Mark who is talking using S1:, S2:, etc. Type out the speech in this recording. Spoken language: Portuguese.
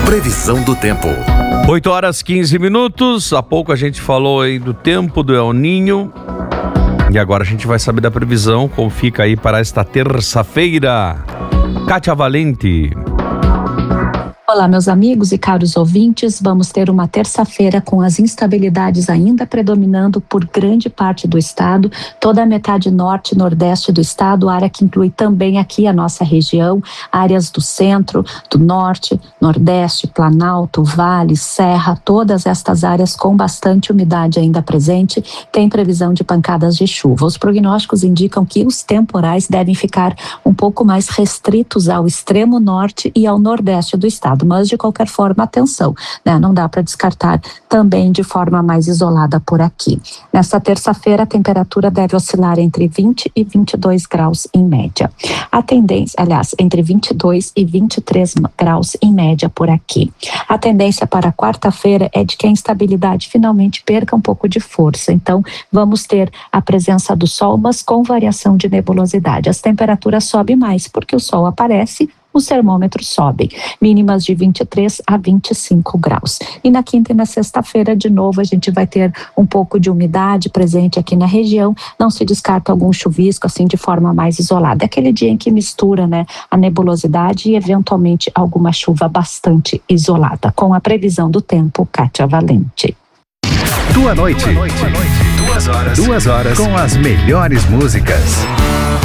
S1: Previsão do tempo.
S2: 8h15. Há pouco a gente falou aí do tempo do El Niño. E agora a gente vai saber da previsão, como fica aí para esta terça-feira. Kátia Valente.
S3: Olá, meus amigos e caros ouvintes, vamos ter uma terça-feira com as instabilidades ainda predominando por grande parte do estado, toda a metade norte e nordeste do estado, área que inclui também aqui a nossa região, áreas do centro, do norte, nordeste, Planalto, Vale, Serra, todas estas áreas com bastante umidade ainda presente, tem previsão de pancadas de chuva. Os prognósticos indicam que os temporais devem ficar um pouco mais restritos ao extremo norte e ao nordeste do estado. Mas de qualquer forma, atenção, né? Não dá para descartar também de forma mais isolada por aqui. Nesta terça-feira, a temperatura deve oscilar entre 20 e 22 graus em média. A tendência, aliás, entre 22 e 23 graus em média por aqui. A tendência para quarta-feira é de que a instabilidade finalmente perca um pouco de força. Então, vamos ter a presença do sol, mas com variação de nebulosidade. As temperaturas sobem mais porque o sol aparece, os termômetros sobem, mínimas de 23 a 25 graus. E na quinta e na sexta-feira, de novo, a gente vai ter um pouco de umidade presente aqui na região, não se descarta algum chuvisco, assim, de forma mais isolada. É aquele dia em que mistura, né, a nebulosidade e, eventualmente, alguma chuva bastante isolada. Com a previsão do tempo, Kátia Valente.
S1: Tua noite. 2 horas com as melhores músicas.